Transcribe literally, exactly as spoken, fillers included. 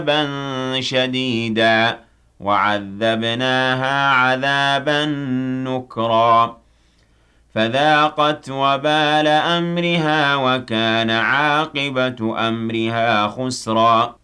عذابًا شديدا وعذبناها عذابًا نكرا فذاقت وبال أمرها وكان عاقبة أمرها خسرا